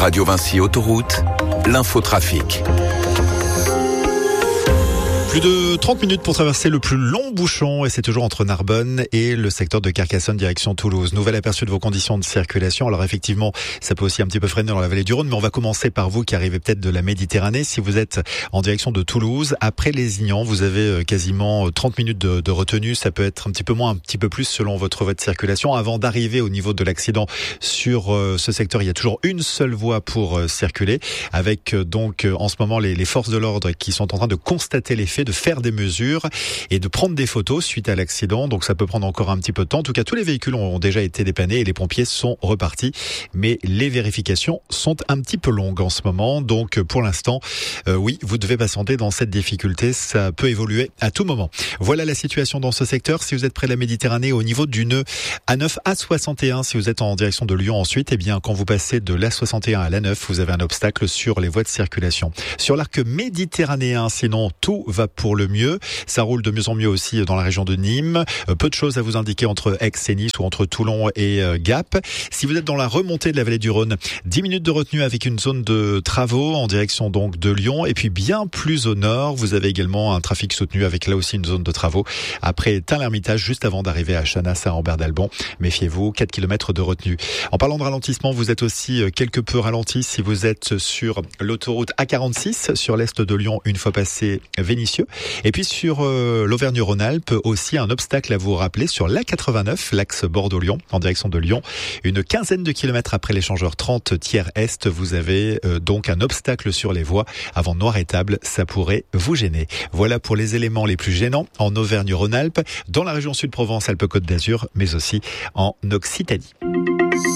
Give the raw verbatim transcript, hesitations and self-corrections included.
Radio Vinci Autoroute, l'infotrafic. Plus de trente minutes pour traverser le plus long bouchon et c'est toujours entre Narbonne et le secteur de Carcassonne direction Toulouse. Nouvel aperçu de vos conditions de circulation. Alors effectivement, ça peut aussi un petit peu freiner dans la vallée du Rhône, mais on va commencer par vous qui arrivez peut-être de la Méditerranée. Si vous êtes en direction de Toulouse, après Lézignan, vous avez quasiment trente minutes de, de retenue. Ça peut être un petit peu moins, un petit peu plus selon votre voie de circulation. Avant d'arriver au niveau de l'accident sur euh, ce secteur, il y a toujours une seule voie pour euh, circuler avec euh, donc euh, en ce moment les, les forces de l'ordre qui sont en train de constater les faits, de faire des mesures et de prendre des photos suite à l'accident. Donc ça peut prendre encore un petit peu de temps. En tout cas, tous les véhicules ont déjà été dépannés et les pompiers sont repartis. Mais les vérifications sont un petit peu longues en ce moment. Donc pour l'instant, euh, oui, vous devez patienter dans cette difficulté. Ça peut évoluer à tout moment. Voilà la situation dans ce secteur. Si vous êtes près de la Méditerranée, au niveau du nœud A neuf A soixante et un, si vous êtes en direction de Lyon ensuite, eh bien quand vous passez de l'A soixante et un à l'A neuf, vous avez un obstacle sur les voies de circulation. Sur l'arc méditerranéen, sinon tout va pour le mieux. Ça roule de mieux en mieux aussi dans la région de Nîmes. Peu de choses à vous indiquer entre Aix et Nice ou entre Toulon et Gap. Si vous êtes dans la remontée de la vallée du Rhône, dix minutes de retenue avec une zone de travaux en direction donc de Lyon. Et puis bien plus au nord, vous avez également un trafic soutenu avec là aussi une zone de travaux. Après Tain-l'Hermitage, juste avant d'arriver à Chanas à Ambert d'Albon. Méfiez-vous, quatre kilomètres de retenue. En parlant de ralentissement, vous êtes aussi quelque peu ralenti si vous êtes sur l'autoroute A quarante-six sur l'est de Lyon une fois passé Vénissieux. Et puis sur euh, l'Auvergne-Rhône-Alpes, aussi un obstacle à vous rappeler sur l'A quatre-vingt-neuf, l'axe Bordeaux-Lyon, en direction de Lyon. Une quinzaine de kilomètres après l'échangeur trente tiers Est, vous avez euh, donc un obstacle sur les voies. Avant Noir-Étable, ça pourrait vous gêner. Voilà pour les éléments les plus gênants en Auvergne-Rhône-Alpes, dans la région Sud-Provence, Alpes-Côte d'Azur, mais aussi en Occitanie.